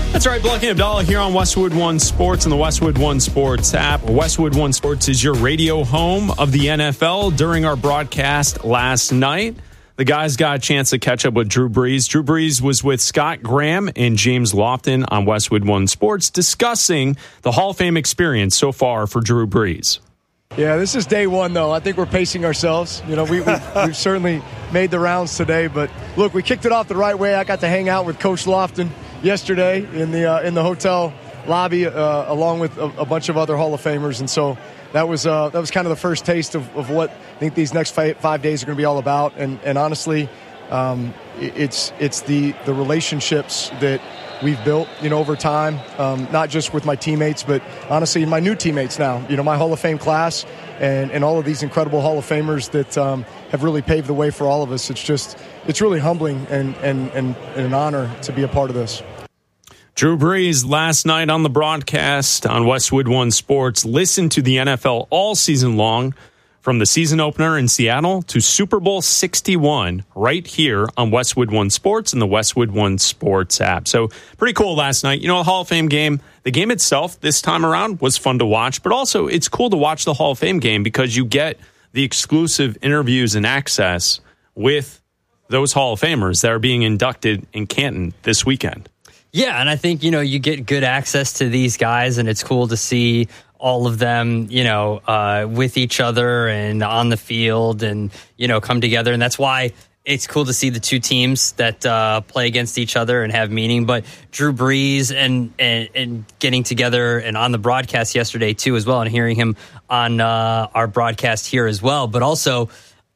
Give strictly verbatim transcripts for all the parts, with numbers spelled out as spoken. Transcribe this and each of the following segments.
That's right, Blucky and Abdallah here on Westwood One Sports and the Westwood One Sports app. Westwood One Sports is your radio home of the N F L. During our broadcast last night, the guys got a chance to catch up with Drew Brees. Drew Brees was with Scott Graham and James Lofton on Westwood One Sports discussing the Hall of Fame experience so far for Drew Brees. Yeah, this is day one, though. I think we're pacing ourselves. You know, we, we, we've certainly made the rounds today. But, look, we kicked it off the right way. I got to hang out with Coach Lofton yesterday in the uh, in the hotel lobby uh, along with a, a bunch of other Hall of Famers. And so that was uh, that was kind of the first taste of, of what I think these next five, five days are going to be all about. And, and honestly, um, it's it's the, the relationships that we've built, you know, over time, um, not just with my teammates, but honestly, my new teammates now, you know, my Hall of Fame class and, and all of these incredible Hall of Famers that um, have really paved the way for all of us. It's just, it's really humbling and, and, and, and an honor to be a part of this. Drew Brees last night on the broadcast on Westwood One Sports. Listen to the N F L all season long, from the season opener in Seattle to Super Bowl sixty-one, right here on Westwood One Sports and the Westwood One Sports app. So pretty cool last night. You know, the Hall of Fame game, the game itself this time around was fun to watch, but also it's cool to watch the Hall of Fame game because you get the exclusive interviews and access with those Hall of Famers that are being inducted in Canton this weekend. Yeah, and I think, you know, you get good access to these guys, and it's cool to see all of them, you know, uh, with each other and on the field and, you know, come together. And that's why it's cool to see the two teams that uh, play against each other and have meaning. But Drew Brees and, and, and getting together and on the broadcast yesterday, too, as well, and hearing him on uh, our broadcast here as well. But also,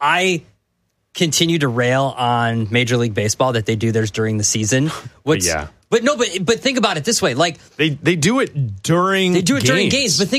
I continue to rail on Major League Baseball that they do theirs during the season. What's, yeah. But no, but but think about it this way: like they they do it during they do it games. during games. But think